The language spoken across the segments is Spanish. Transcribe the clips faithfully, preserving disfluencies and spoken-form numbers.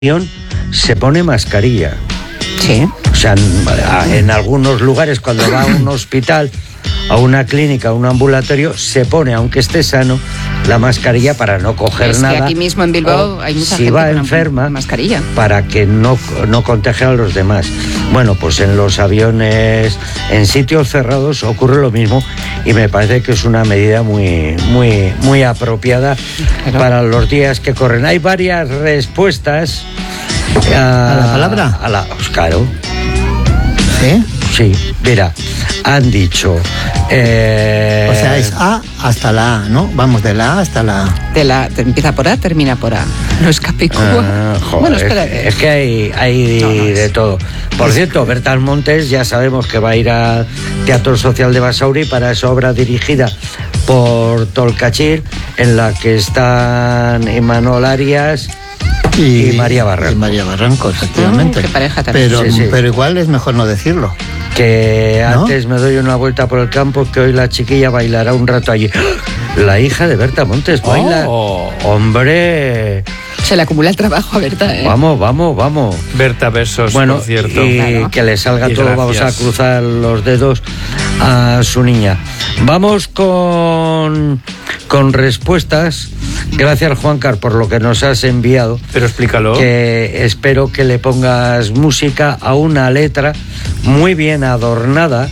se pone mascarilla. Sí. O sea, en, en algunos lugares, cuando va a un hospital, a una clínica, a un ambulatorio, se pone, aunque esté sano, la mascarilla para no coger es nada. Que aquí mismo en Bilbao hay mucha si gente va con enferma, mascarilla, para que no, no contagie a los demás. Bueno, pues en los aviones, en sitios cerrados, ocurre lo mismo, y me parece que es una medida muy, muy, muy apropiada Pero... para los días que corren. Hay varias respuestas a, ¿A la palabra. A la, pues claro. ¿Sí? Sí, mira, han dicho... Eh... O sea, es A hasta la A, ¿no? Vamos de la A hasta la A. De la, empieza por A, termina por A. No es Capicúa. Ah, joder, bueno, espera. Es, es que hay, hay no, no, de es... todo. Por es... cierto, Berta Montes ya sabemos que va a ir al Teatro Social de Basauri para esa obra dirigida por Tolcachir, en la que están Imanol Arias... Y, y María Barranco. Y María Barranco, efectivamente. Mm, qué pareja también. Pero, sí, sí. pero igual es mejor no decirlo. Que ¿No? Antes me doy una vuelta por el campo, que hoy la chiquilla bailará un rato allí. La hija de Berta Montes baila. Oh. Hombre. Se le acumula el trabajo a Berta, ¿eh? Vamos, vamos, vamos. Berta Besos, bueno, por cierto. Y claro. que le salga y todo. gracias. Vamos a cruzar los dedos a su niña. Vamos con, con respuestas. Gracias, Juancar, por lo que nos has enviado. Pero explícalo. Que espero que le pongas música a una letra muy bien adornada.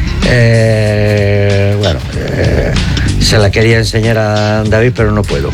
Eh, bueno, eh, se la quería enseñar a David, pero no puedo.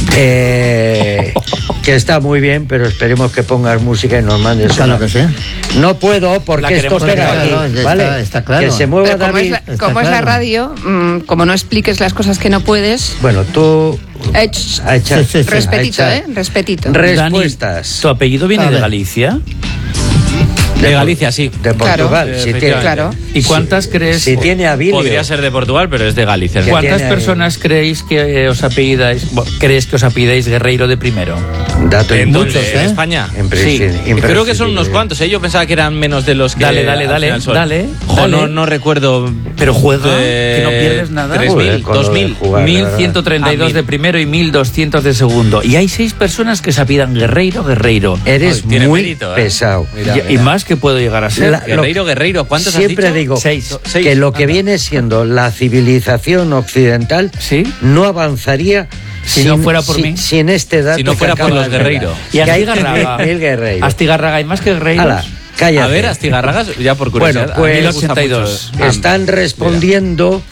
Eh, que está muy bien, pero esperemos que pongas música y nos mandes. Claro una. que sí. No puedo porque esto pega aquí, claro, ¿vale? Está, está claro. Que se mueva Pero como David. es la, como es la radio, mmm, como no expliques las cosas que no puedes. Bueno, tú. Eh, ch, A echar, sí, sí, sí. respetito, a ¿eh? echar. Respetito. Respuestas. Dani, ¿tu apellido viene A de ver. Galicia? De, De Galicia, sí. De Portugal. Claro. Si tiene, Claro. ¿Y cuántas crees? Si tiene habilio. Podría ser de Portugal, pero es de Galicia. Que ¿Cuántas tiene ahí- personas creéis que eh, os apellidáis, crees que os apellidáis Guerreiro de primero? Dato ¿En inútil. dónde? ¿eh? ¿En España? Imprescindible. Sí. Creo que son unos cuantos, ¿eh? Yo pensaba que eran menos de los que... Dale, dale, al dale, final son. dale, Jo, dale. No, no recuerdo... Pero juega, Eh, que no pierdes nada. tres Joder, mil, con lo dos de mil. jugar, mil ¿verdad? ciento treinta y dos Ah, de primero y mil doscientos de segundo. Y hay seis personas que se apidan Guerreiro, Guerreiro. Eres Ay, tiene muy mérito, ¿eh? pesado. Mira, Y, y mira. más que puedo llegar a ser. La- Guerreiro, Guerreiro, ¿cuántos Siempre has dicho? digo Seis. Seis. que lo que Anda. viene siendo la civilización occidental Sí. no avanzaría Si no fuera por si, mí. sin este dato Si no que fuera por acabas los de dar. Guerreiro. Y Que hay Astigarraga. mil guerreiros. Astigarraga, ¿hay más que Guerreiros? Hala, cállate. A ver, Astigarragas, ya por curiosidad. Bueno, a mí me pues- gusta ochenta y mucho. dos. Ah, Están respondiendo,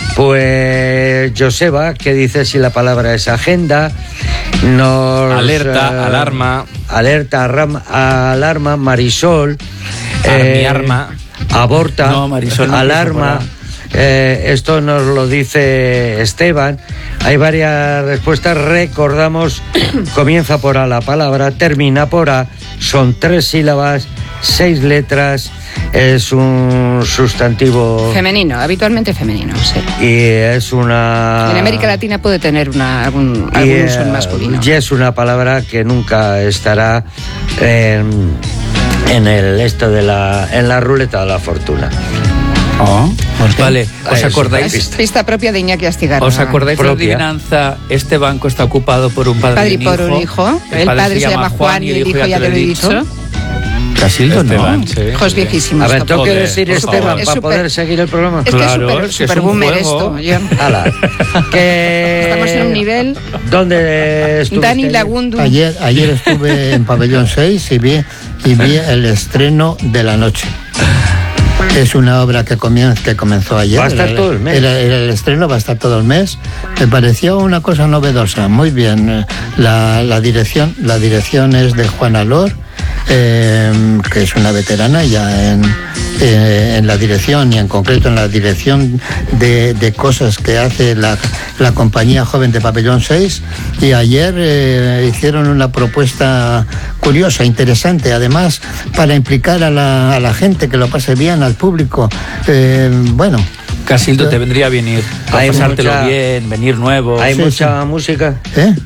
pues, Joseba, que dice si la palabra es agenda. Nos, Alerta, eh, alarma. Alerta, ram- alarma, Marisol. Armiarma. Aborta, No, Marisol no alarma. puso Eh, esto nos lo dice Esteban. Hay varias respuestas. Recordamos, comienza por A la palabra, termina por A. Son tres sílabas, seis letras. Es un sustantivo Femenino, habitualmente femenino, sí. y es una. En América Latina puede tener una, algún, y, algún eh, uso en masculino. y es una palabra que nunca estará en, en el esto de la en la ruleta de la fortuna. Oh, vale, Ah, ¿os eso, acordáis? Es pista propia de Iñaki Astigarraga. ¿Os acordáis de la Propia. adivinanza? Este banco está ocupado por un padre, Padre y y un por hijo. un hijo. El padre se llama Juan y el hijo ya te lo he dicho. Casildo, ¿no? Esteban, sí. Hijo es viejísimo. A ver, esto. tengo que Joder, decir por Esteban favor. Es para súper- poder seguir el programa. Es que Claro, es súper es que es super un boomer juego. esto, John. Ala, que Estamos en un nivel. ¿Dónde estuviste? Dani Lagundu. Ayer, ayer estuve en Pabellón seis y vi, y vi el estreno de la noche. Es una obra que, comienza, que comenzó ayer. Va a estar Era- todo el mes. Era, era el estreno, va a estar todo el mes. Me pareció una cosa novedosa, muy bien. La, la, dirección, la dirección es de Juana Lor, eh, que es una veterana ya en, eh, en la dirección y en concreto en la dirección de, de cosas que hace la, la compañía joven de Pabellón seis. Y ayer eh, hicieron una propuesta curiosa, interesante, además para implicar a la, a la gente, que lo pase bien, al público. Eh, bueno, Casildo, te vendría bien ir. A Hay pasártelo mucha- bien, venir nuevo. Hay Sí, mucha música. ¿eh?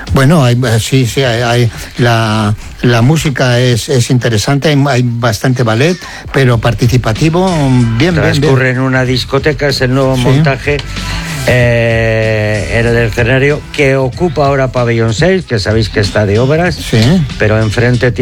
Bueno, hay, sí, sí, hay, hay- la, la música es, es interesante, hay, hay bastante ballet, pero participativo, bien, bien, Transcurre bien. en una discoteca, es el nuevo Sí. montaje eh, en el escenario que ocupa ahora Pabellón seis, que sabéis que está de obras, Sí. pero enfrente